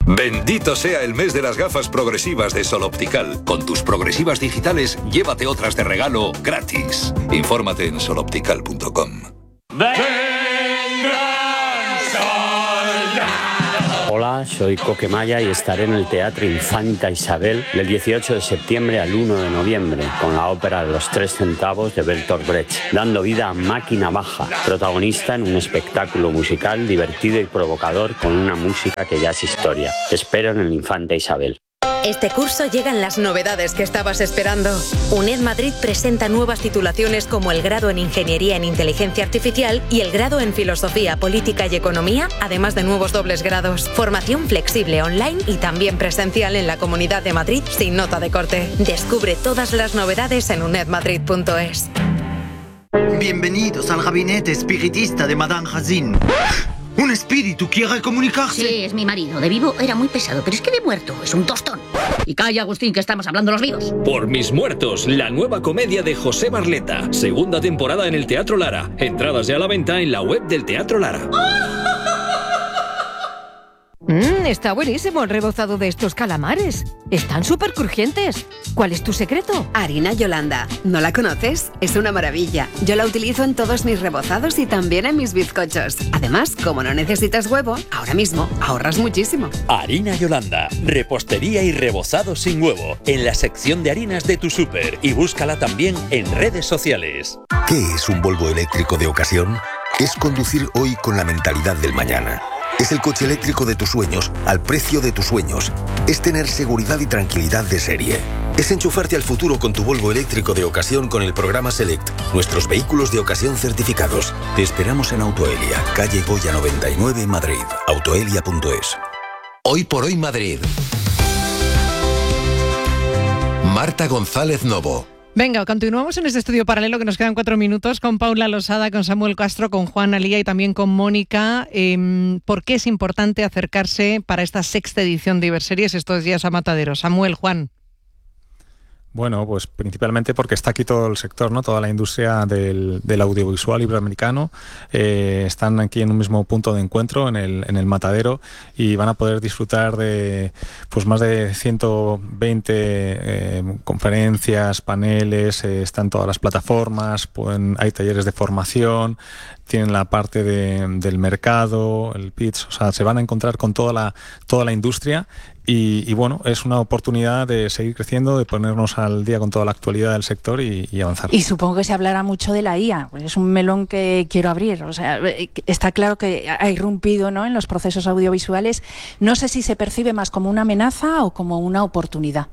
Bendito sea el mes de las gafas progresivas de Sol Optical. Con tus progresivas digitales, llévate otras de regalo gratis. Infórmate en soloptical.com. Hola, soy Coquemaya y estaré en el Teatro Infanta Isabel del 18 de septiembre al 1 de noviembre con la ópera Los Tres Centavos de Bertolt Brecht, dando vida a Máquina Baja, protagonista en un espectáculo musical divertido y provocador con una música que ya es historia. Te espero en el Infanta Isabel. Este curso llegan las novedades que estabas esperando. UNED Madrid presenta nuevas titulaciones como el grado en Ingeniería en Inteligencia Artificial y el grado en Filosofía, Política y Economía, además de nuevos dobles grados. Formación flexible online y también presencial en la Comunidad de Madrid sin nota de corte. Descubre todas las novedades en unedmadrid.es. Bienvenidos al gabinete espiritista de Madame Hazin. ¿Un espíritu quiere comunicarse? Sí, es mi marido. De vivo era muy pesado, pero es que de muerto es un tostón. Y calla, Agustín, que estamos hablando los vivos. Por mis muertos, la nueva comedia de José Barleta. Segunda temporada en el Teatro Lara. Entradas ya a la venta en la web del Teatro Lara. Está buenísimo el rebozado de estos calamares. Están súper crujientes. ¿Cuál es tu secreto? Harina Yolanda. ¿No la conoces? Es una maravilla. Yo la utilizo en todos mis rebozados y también en mis bizcochos. Además, como no necesitas huevo, ahora mismo ahorras muchísimo. Harina Yolanda. Repostería y rebozado sin huevo. En la sección de harinas de tu súper. Y búscala también en redes sociales. ¿Qué es un Volvo eléctrico de ocasión? Es conducir hoy con la mentalidad del mañana. Es el coche eléctrico de tus sueños, al precio de tus sueños. Es tener seguridad y tranquilidad de serie. Es enchufarte al futuro con tu Volvo eléctrico de ocasión con el programa Select. Nuestros vehículos de ocasión certificados. Te esperamos en Autoelia, calle Goya 99, Madrid. Autoelia.es. Hoy por hoy Madrid. Marta González Novo. Venga, continuamos en este estudio paralelo que nos quedan 4 minutos con Paula Losada, con Samuel Castro, con Juan Alía y también con Mónica. ¿Por qué es importante acercarse para esta 6ª edición de Iberseries estos días a Matadero? Samuel, Juan. Bueno, pues principalmente porque está aquí todo el sector, ¿no? Toda la industria del audiovisual iberoamericano. Están aquí en un mismo punto de encuentro, en el Matadero, y van a poder disfrutar de pues más de 120 conferencias, paneles, están todas las plataformas, hay talleres de formación, tienen la parte del mercado, el pitch, o sea, se van a encontrar con toda la industria. Y bueno, es una oportunidad de seguir creciendo, de ponernos al día con toda la actualidad del sector y avanzar. Y supongo que se hablará mucho de la IA, pues es un melón que quiero abrir. O sea, está claro que ha irrumpido, ¿no?, en los procesos audiovisuales. No sé si se percibe más como una amenaza o como una oportunidad.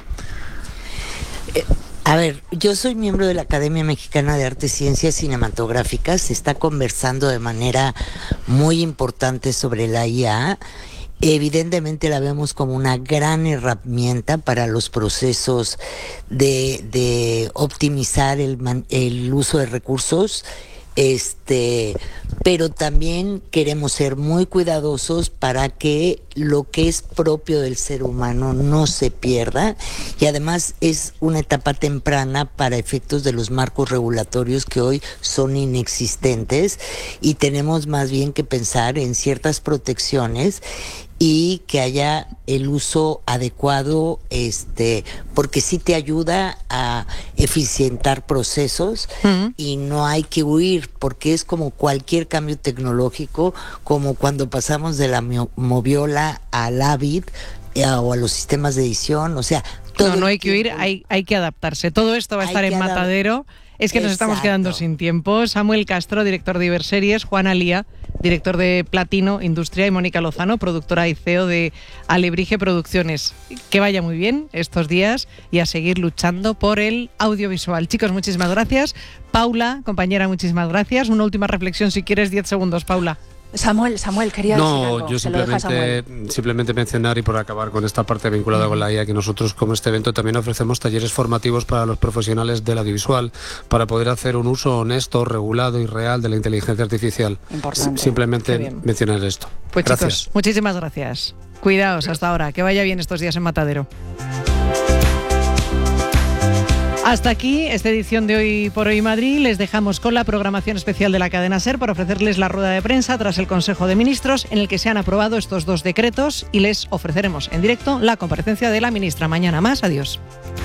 A ver, yo soy miembro de la Academia Mexicana de Artes y Ciencias Cinematográficas. Se está conversando de manera muy importante sobre la IA. Evidentemente la vemos como una gran herramienta para los procesos de optimizar el uso de recursos, pero también queremos ser muy cuidadosos para que lo que es propio del ser humano no se pierda, y además es una etapa temprana para efectos de los marcos regulatorios que hoy son inexistentes, y tenemos más bien que pensar en ciertas protecciones y que haya el uso adecuado, porque sí te ayuda a eficientar procesos y no hay que huir, porque es como cualquier cambio tecnológico, como cuando pasamos de la Moviola al Avid o a los sistemas de edición, o sea... No hay que huir, hay que adaptarse. Todo esto va a estar en Matadero. Es que nos estamos quedando sin tiempo. Samuel Castro, director de Iberseries, Juan Alía, director de Platino Industria, y Mónica Lozano, productora y CEO de Alebrije Producciones. Que vaya muy bien estos días y a seguir luchando por el audiovisual. Chicos, muchísimas gracias. Paula, compañera, muchísimas gracias. Una última reflexión, si quieres, 10 segundos, Paula. Samuel, quería decir algo. No, yo simplemente mencionar, y por acabar con esta parte vinculada con la IA, que nosotros como este evento también ofrecemos talleres formativos para los profesionales del audiovisual, para poder hacer un uso honesto, regulado y real de la inteligencia artificial. Importante. Simplemente mencionar esto. Pues gracias. Chicos, muchísimas gracias. Cuidaos hasta ahora, que vaya bien estos días en Matadero. Hasta aquí esta edición de Hoy por Hoy Madrid. Les dejamos con la programación especial de la cadena SER para ofrecerles la rueda de prensa tras el Consejo de Ministros en el que se han aprobado estos 2 decretos y les ofreceremos en directo la comparecencia de la ministra. Mañana más. Adiós.